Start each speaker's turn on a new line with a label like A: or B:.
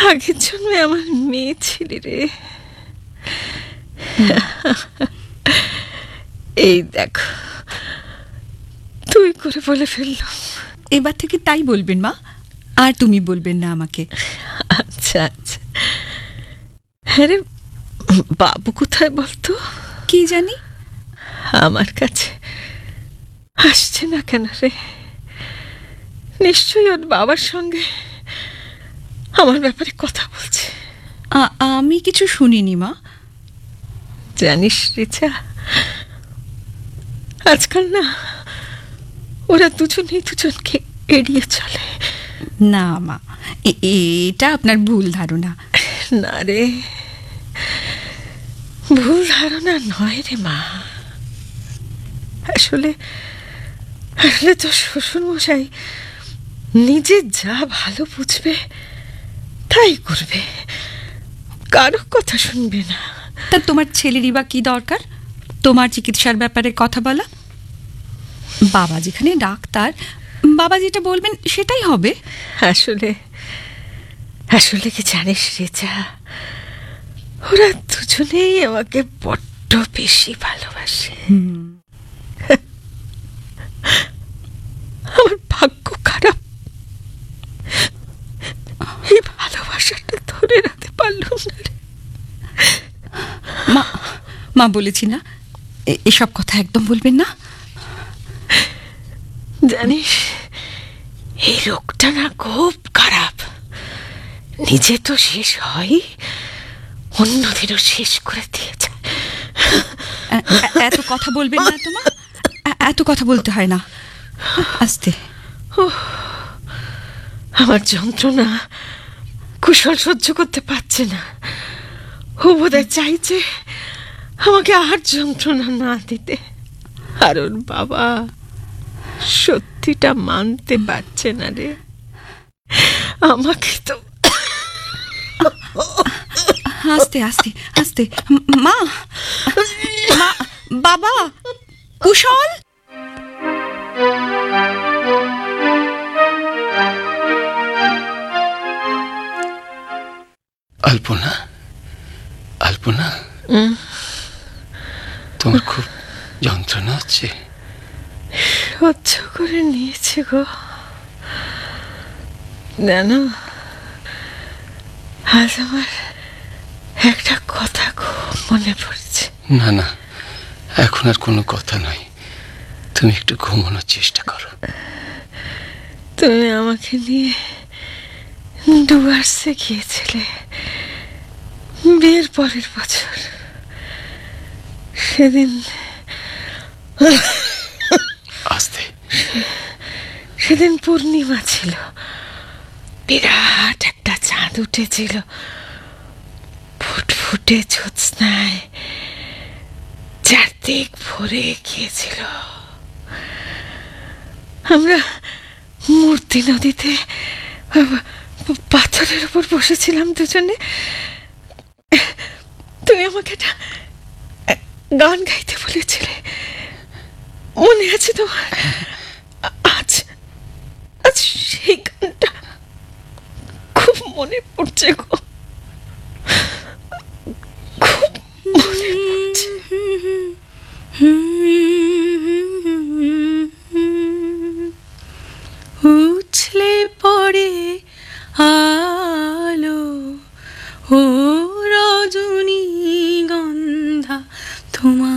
A: আগের জন্মে আমার মেয়ে ছিলি রে। এই দেখো তুই করে বলে ফেললাম।
B: এবার থেকে তাই বলবেন মা, আর তুমি বলবেন না আমাকে।
A: আচ্ছা আচ্ছা। হ্যাঁ রে, বাবু কোথায় বলতো?
B: কি জানি,
A: আমার কাছে আসছে না কেন রে? নিশ্চয়ই ওর বাবার সঙ্গে আমার ব্যাপারে কথা বলছে।
B: আমি কিছু শুনিনি মা।
A: জানিস রিচা, আজকাল না ওরা দুজনেই দুজনকে এড়িয়ে চলে।
B: না মা, এটা আপনার ভুল ধারণা।
A: না রে, ভুল ধারণা নয় রে মা। আসলে তো শ্বশুর মশাই নিজে যা ভালো বুঝবে তাই করবে, কারো কথা শুনবে না।
B: তা তোমার ছেলেরই বা কি দরকার তোমার চিকিৎসার ব্যাপারে কথা বলা? বাবা যেখানে ডাক্তার, বাবা যেটা বলবেন সেটাই হবে।
A: আসলে কি জানিস রেচা, ওরা দুজনেই আমাকে বড্ড বেশি ভালোবাসে। আমার ভাগ্য খারাপ, এই ভালোবাসাটা ধরে রাখতে পারলাম না রে।
B: মা বলেছি না, এসব কথা একদম বলবেন না।
A: জানিস এই লোকটা না খুব খারাপ, নিজে তো শেষ হয়, অন্যদেরও শেষ করে দিয়েছে।
B: এত কথা বলবেন না তোমার, এত কথা বলতে হয় না, আস্তে।
A: আমার যন্ত্রণা কুশল সহ্য করতে পারছে না, ও বোধহয় চাইছে আমাকে আর যন্ত্রণা না দিতে। আর ওর বাবা সত্যিটা মানতে পারছে না রে। আমাকে তো
B: আস্তে আস্তে আস্তে। মা, বাবা, কুশল।
C: আলপনা, আলপনা, তোমার খুব যন্ত্রণা হচ্ছে?
A: সহ্য করে নিয়েছে গো। জানো, আজ আমার একটা কথা খুব মনে পড়ছে।
C: না না, এখন আর কোনো কথা নয়, তুমি একটু ঘুমানোর চেষ্টা করো।
A: তুমি আমাকে নিয়ে ডুয়ার্সে গিয়েছিলে বিয়ের পরের বছর। সেদিন পূর্ণিমা ছিল, বিরাট একটা চাঁদ উঠেছিল, ফুটফুটে জ্যোৎস্নায় চারদিক ভরে গিয়েছিল। আমরা মূর্তি নদীতে পাথরের উপর বসেছিলাম দুজনে। তুমি আমাকে একটা গান গাইতে বলেছিলে, মনে আছে তোমার? আজ সেই গানটা খুব মনে পড়ছে গো, খুব মনে পড়ছে।
B: উছলে পড়ে আলো ও রজনী গন্ধা তোমার